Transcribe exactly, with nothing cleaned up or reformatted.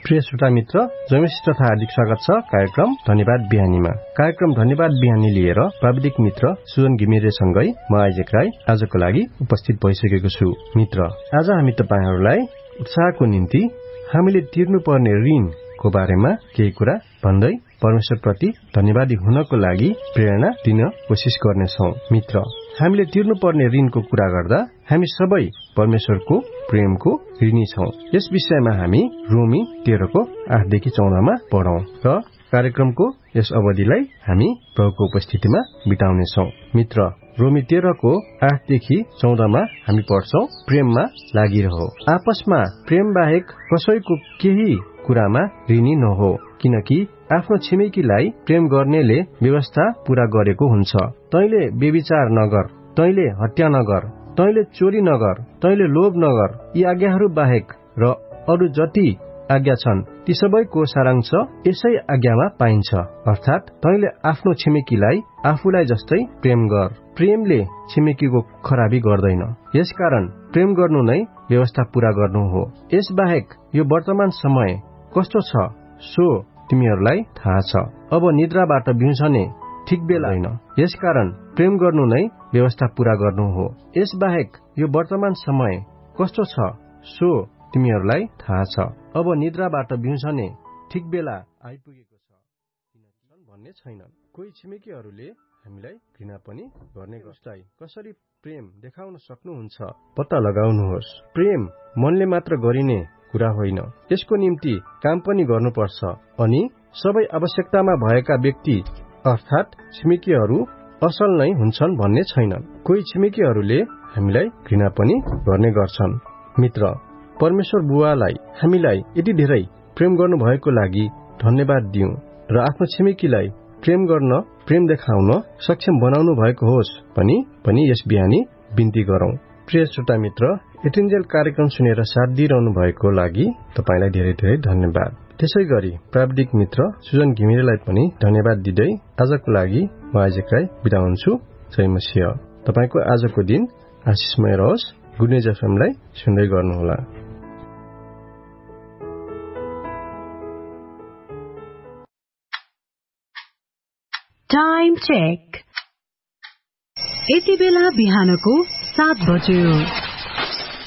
प्रिय श्रोता मित्र, जयमसी तथा हार्दिक स्वागत छ कार्यक्रम धन्यवाद बिहानीमा। कार्यक्रम धन्यवाद बिहानी लिएर प्राविधिक मित्र सुजन घिमिरेसँगै म आइजेक राई आजको लागि उपस्थित भइसकेको छु। मित्र, आज हामी तपाईहरुलाई उत्साहको निम्ति हामीले तिर्नुपर्ने ऋणको बारेमा केही कुरा भन्दै परमेश्वरप्रति धन्यवादी हुनको लागि प्रेरणा दिन कोसिस गर्नेछौं। मित्र, हामीले तिर्नुपर्ने ऋणको कुरा गर्दा हामी सबै परमेश्वरको प्रेमको ऋणी छौं। यस विषयमा हामी रोमी तेह्रको आठदेखि चौधमा पढौं र कार्यक्रमको यस अवधिलाई हामी प्रभुको उपस्थितिमा बिताउनेछौं। मित्र, रोमी तेह्रको आठदेखि चौधमा हामी पढ्छौं, प्रेममा लागिरहो। आपसमा प्रेम बाहेक कसैको केही कुरामा ऋणी नहो, किनकि आफ्नो छिमेकीलाई प्रेम गर्नेले व्यवस्था पूरा गरेको हुन्छ। तैले व्यभिचार नगर, तैले हत्या नगर, तैले चोरी नगर, तैले लोभ नगर, यी आज्ञाहरू बाहेक र अरू जति आज्ञा छन् ती सबैको सारांश यसै आज्ञामा पाइन्छ, अर्थात् तैले आफ्नो छिमेकीलाई आफूलाई जस्तै प्रेम गर। प्रेमले छिमेकीको खराबी गर्दैन, यसकारण प्रेम गर्नु नै व्यवस्था पूरा गर्नु हो। यस बाहेक यो वर्तमान समय कस्तो छ सो तिमीहरूलाई थाहा छ। अब निद्राबाट बिउझने ठिक बेला होइन, यसकारण प्रेम गर्नु नै व्यवस्था पूरा गर्नु हो। यस बाहेक यो वर्तमान समय कस्तो छ सो तिमीहरूलाई थाहा छ। अब निद्राबाट बिउझने ठिक बेला आइपुगेको छ भन्ने छैन। कोही छिमेकीहरूले हामीलाई घृणा पनि गर्ने गर्छन्। कसरी प्रेम देखाउन सक्नुहुन्छ पत्ता लगाउनुहोस्। प्रेम मनले मात्र गरिने कुरा होइन, यसको निम्ति काम पनि गर्नुपर्छ। अनि सबै आवश्यकतामा भएका व्यक्ति अर्थात् छिमेकीहरू असल नै हुन्छन् भन्ने छैन। कोही छिमेकीहरूले हामीलाई घृणा पनि गर्ने गर्छन्। मित्र, परमेश्वर बुवालाई हामीलाई यति धेरै प्रेम गर्नु भएको लागि धन्यवाद दिउँ र आफ्नो छिमेकीलाई प्रेम गर्न, प्रेम देखाउन सक्षम बनाउनु भएको होस् पनि पनि यस बिहानी बिन्ती गरौं। प्रिय श्रोता मित्र, एटिन्जेल कार्यक्रम सुनेर साथ दिइरहनु भएको लागि तपाईलाई धेरै धेरै धन्यवाद। त्यसै गरी प्राविधिक मित्र सुजन घिमिरेलाई पनि धन्यवाद दिँदै आजको लागि म आइजेक राई बिदा हुन्छु। जय मसीह। तपाईको आजको दिन आशिषमय रहोस्। गुड न्युज एफएमलाई सुन्दै गर्नुहोला। Time check. यति बेला बिहानको सात बज्यो।